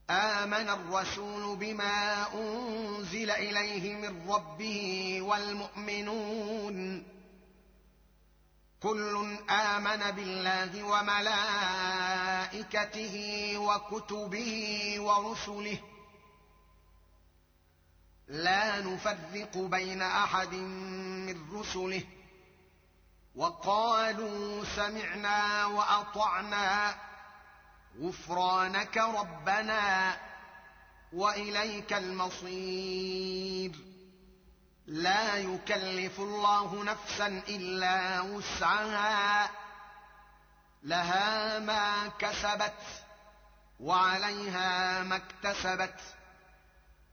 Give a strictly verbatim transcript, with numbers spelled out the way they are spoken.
آمن الرسول بما أنزل إليه من ربه والمؤمنون كل آمن بالله وملائكته وكتبه ورسله لا نفرق بين أحد من رسله وقالوا سمعنا وأطعنا غفرانك ربنا وإليك المصير لا يكلف الله نفسا إلا وسعها لها ما كسبت وعليها ما اكتسبت